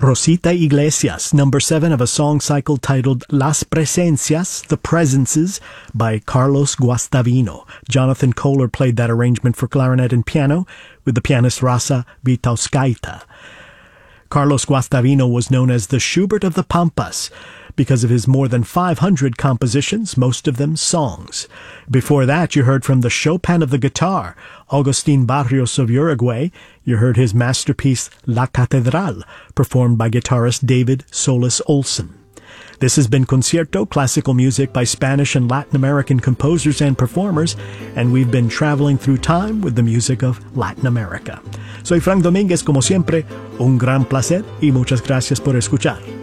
Rosita Iglesias, number 7 of a song cycle titled Las Presencias, The Presences, by Carlos Guastavino. Jonathan Kohler played that arrangement for clarinet and piano with the pianist Rasa Vitauskaite. Carlos Guastavino was known as the Schubert of the Pampas because of his more than 500 compositions, most of them songs. Before that, you heard from the Chopin of the guitar, Agustin Barrios of Uruguay. You heard his masterpiece La Catedral, performed by guitarist David Solis Olsen. This has been Concierto, classical music by Spanish and Latin American composers and performers, and we've been traveling through time with the music of Latin America. Soy Frank Domínguez, como siempre, un gran placer y muchas gracias por escuchar.